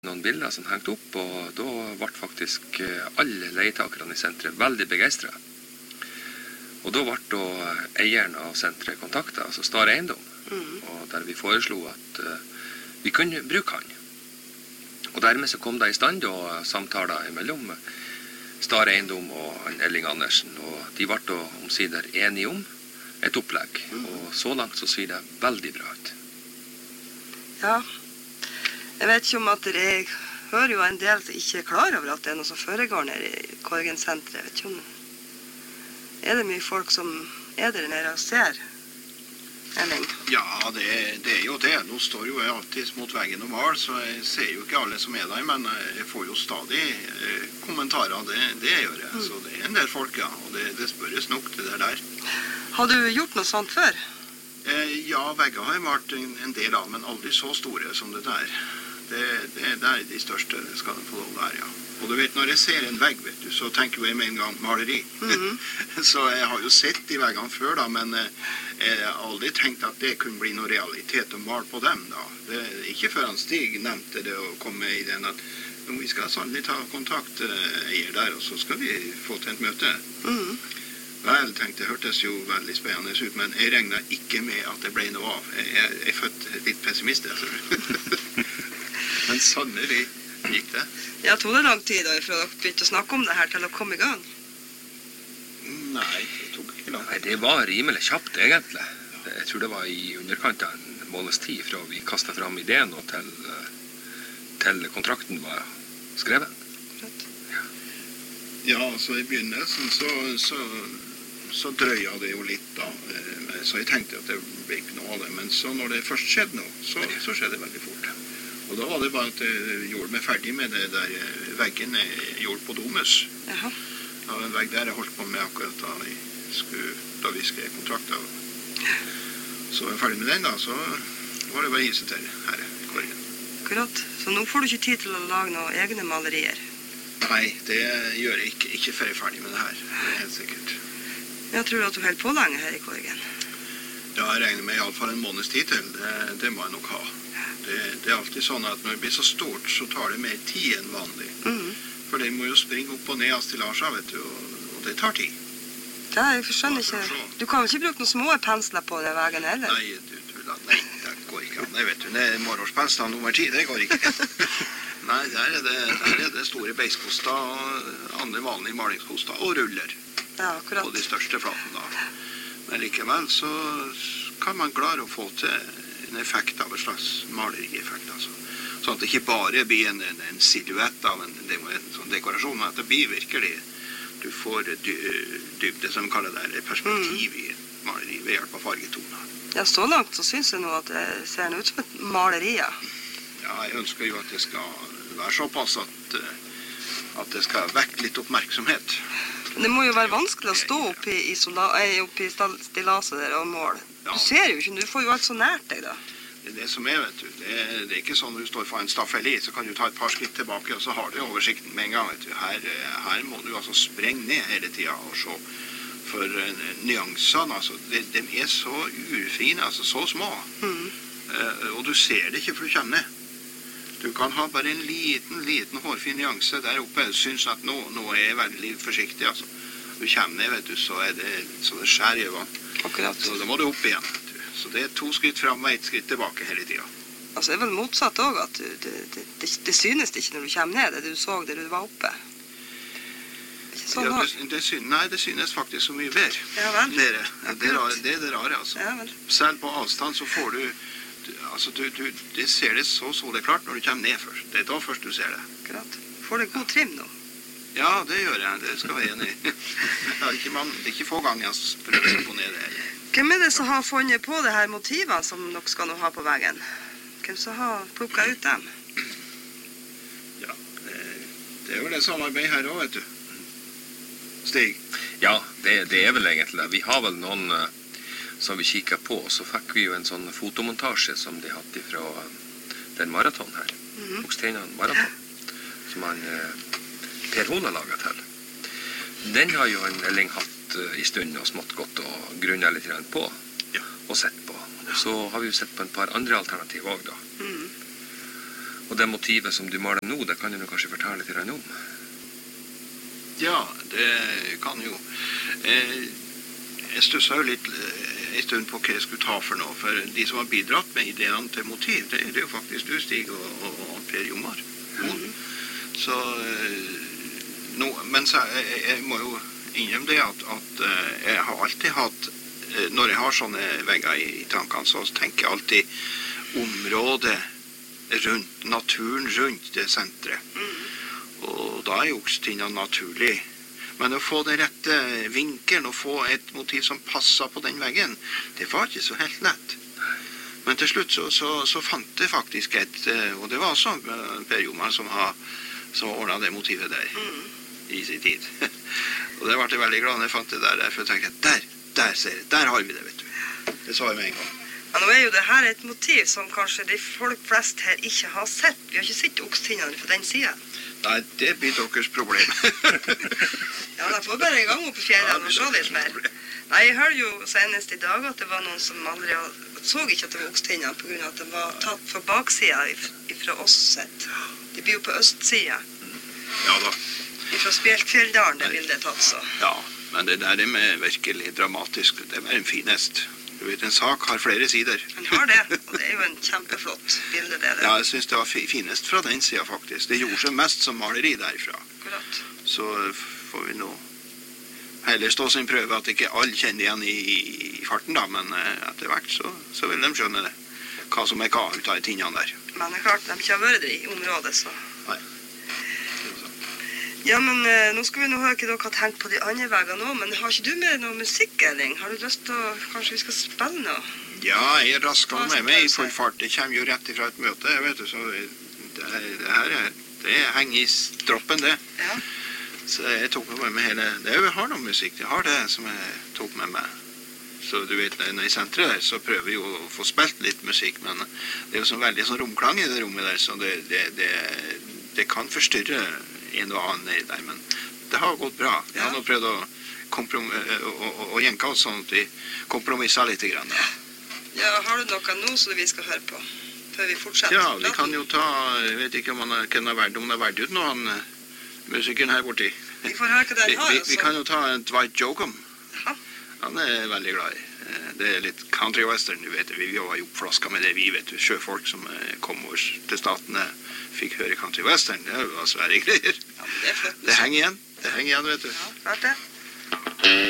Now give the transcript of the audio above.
noen bilder som hengte opp, og da ble faktisk alle leietakerne i senteret veldig begeistret. Og da ble da eieren av senteret kontaktet, altså Star Eiendom, og der vi foreslo at vi kunne bruke han. Og dermed så kom det i stand da samtaler mellom Star Eiendom og Elling Andersen, og de ble da omsider enige om et opplegg, og så langt så ser det veldig bra ut. Ja, jeg vet ikke om at jeg hører jo en del som ikke er klar over at det er noe som foregår nede i Korgen-senteret. Jeg vet ikke om... Er det mye folk som er der nede og ser, Elling? Ja, det er jo det. Nå står jo jeg alltid mot veggen og mal, så jeg ser jo ikke alle som er der, men jeg får jo stadig kommentarer, det gjør jeg. Så det er en del folk, ja, og det spørres nok det der. Har du gjort noe sånt før? Ja, vegger har jeg vært en del av, men aldri så store som det der. Det er de største, det skal den få lov der, ja. Og du vet, når jeg ser en vegg, vet du, så tenker jeg med en gang maleri. Så jeg har jo sett de veggene før da, men jeg har aldri tenkt at det kunne bli noe realitet å male på dem da. Ikke før han Stig nevnte det og kom med i den at vi skal sannelig ta kontakt eier der, og så skal vi få til et møte. Vel, tenkte jeg, hørtes jo veldig spennende ut, men jeg regnet ikke med at det ble noe av. Jeg er født litt pessimist, jeg tror. Men sannelig gikk det. Ja, tog det lang tid da, fra dere begynte å snakke om det her til å komme i gang? Nei, det tok ikke lang tid. Nei, det var rimelig kjapt, egentlig. Jeg tror det var i underkant av en måneds tid fra vi kastet fram ideen og til kontrakten var skrevet. Ja, så i begynnelsen så drøya det jo litt da, så jeg tenkte at det ble ikke noe av det, men så når det først skjedde noe, så skjedde det veldig fort. Og da var det bare at jeg gjorde meg ferdig med det der veggen jeg gjorde på Domus. Jaha. Det var en vegg der jeg holdt på med akkurat da vi skrev kontrakter. Så var jeg ferdig med den da, så var det bare å hisse til her i Korgen. Akkurat. Så nå får du ikke tid til å lage noen egne malerier? Nei, det gjør jeg ikke før jeg er ferdig med det her. Det er helt sikkert. Jeg tror at du holder på lenge her i Korgen. Ja, jeg regner med i alle fall en måneds tid til. Det må jeg nok ha. Det er alltid sånn at når det blir så stort, så tar det mer tid enn vanlig. For det må jo springe opp og ned av stilasjer, vet du, og det tar tid. Ja, jeg skjønner ikke. Du kan jo ikke bruke noen små pensler på den veggen heller? Nei, nei, det går ikke an. Det vet du, det er morgenspensler nummer 10, det går ikke. Nei, der er det store beiskoster og andre vanlige malingskoster og ruller. Ja, akkurat. På de største flaten da. Men likevel så kan man klare å få til en effekt av en slags malerieffekt, altså. Sånn at det ikke bare blir en silhuett av en sånn dekorasjon, men at det blir virkelig, du får dybde, som vi kaller det, perspektiv i maleri ved hjelp av fargetoner. Ja, så langt så synes jeg nå at det ser ut som et maleri, ja. Ja, jeg ønsker jo at det skal være såpass at det skal vekke litt oppmerksomhet. Men det må jo være vanskelig å stå oppi stillaset der og måle. Du ser jo ikke, du får jo alt så nært deg da. Det er det som er, vet du. Det er ikke sånn når du står for en staffeli, så kan du ta et par skritt tilbake, og så har du oversikten med en gang, vet du. Her må du altså sprenge ned hele tiden og se. For nyansene, altså, de er så urfine, altså så små. Og du ser det ikke for du kommer ned. Du kan ha bare en liten hårfin nyanse der oppe. Jeg synes at nå er jeg veldig forsiktig, altså. Du kommer ned, vet du, så det skjær i øynene. Akkurat. Så da må du opp igjen, vet du. Så det er 2 skritt frem og 1 skritt tilbake hele tiden. Altså, det er vel motsatt også, at det synes ikke når du kommer ned, det du så der du var oppe. Sånn ja, nei, det synes faktisk så mye bedre. Ja vel. Det er det rare, altså. Ja vel. Selv på avstand så får du det ser det så det klart når du kommer ned først. Det er da først du ser det. Akkurat. Får du god trim nå? Ja, det gjør jeg. Det skal være enig. Det er ikke få ganger jeg prøver å få ned det. Hvem er det som har funnet på det her motivet som dere skal nå ha på veggen? Hvem som har plukket ut dem? Ja, det er jo det samarbeid her også, vet du. Stig? Ja, det er vel egentlig det. Vi har vel noen som vi kikket på, så fikk vi jo en sånn fotomontasje som de hadde fra den maraton her. Bogsteinan maraton, som Per Hon har laget til. Den har jo en Elling hatt i stund og smått godt og grunnet litt på, og sett på. Og så har vi jo sett på en par andre alternativ også da. Og det motivet som du maler nå, det kan du kanskje fortelle litt om? Ja, det kan jo. Jeg stusset jo litt en stund på hva jeg skulle ta for noe, for de som har bidratt med ideene til motiv, det er jo faktisk du, Stig, og Per Jomar. Så, men jeg må jo innrømme det at jeg har alltid hatt, når jeg har sånne vegger i tankene, så tenker jeg alltid området rundt, naturen rundt det sentret. Og da er jo Oksttinna naturlig. Men å få den rette vinkelen og få et motiv som passer på den veggen, det var ikke så helt lett. Men til slutt så fant jeg faktisk et, og det var også Per Jomar som ordnet det motivet der i sin tid. Og det ble jeg veldig glad når jeg fant det der, for jeg tenkte, der har vi det, vet du. Det sa jeg med en gang. Ja, nå er jo det her et motiv som kanskje de folk flest her ikke har sett. Vi har ikke sett Oksttinnene på den siden. Nei, det blir deres problem. Ja, da får bare en gang opp i fjellene og se litt mer. Nei, jeg hørte jo senest i dag at det var noen som aldri så ikke at det var Oksttinnene på grunn av at det var tatt fra baksiden fra oss sett. De blir jo på østsiden. Ja da. Fra Spjelkfjelldalen, det bildet er tatt så. Ja, men det der er virkelig dramatisk. Det er en finest. Du vet, en sak har flere sider. Han har det, og det er jo en kjempeflott bilde det. Ja, jeg synes det var finest fra den siden faktisk. Det gjorde seg mest som maleri derfra. Akkurat. Så får vi nå heller stå sin prøve at ikke alle kjenner igjen i farten da, men etter hvert så vil de skjønne det. Hva som er hva ut av tinnene der. Men det er klart, de ikke har vært der i området, så. Nei. Ja, men nå skal vi nå høre hva dere har tenkt på de andre veggene nå, men har ikke du med noe musikk, Erling? Har du lyst til å, kanskje vi skal spille noe? Ja, jeg rasker med meg i full fart. Det kommer jo rett ifra et møte, vet du, så det henger i stroppen, det. Ja. Så jeg tok med meg hele, jeg har noe musikk, jeg har det som jeg tok med meg. Så du vet, når i sentret der, så prøver vi jo å få spilt litt musikk, men det er jo sånn veldig sånn romklang i det rommet der, så det kan forstyrre en og annen nedi der, men det har gått bra. Jeg har nå prøvd å jenke oss sånn at vi kompromisser litt grann. Ja, har du noe nå som vi skal høre på, før vi fortsetter? Ja, vi kan jo ta, jeg vet ikke om han har vært ut nå, han musikeren her borti. Vi får høre hva den har, altså. Vi kan jo ta en Dwight Jokum. Ja. Han er veldig glad i. Det er litt country western, du vet. Vi har jo flaska med det, vi vet. Sjøfolk som kom over til statene fikk høre country western. Det var svære greier. Ja, men det er flott. Det henger igjen, vet du. Ja, klart det.